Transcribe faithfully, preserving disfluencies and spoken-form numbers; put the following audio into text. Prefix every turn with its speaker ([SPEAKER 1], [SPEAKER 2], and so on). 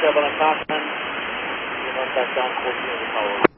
[SPEAKER 1] seven o'clock, then you know, back down fourteen of the power.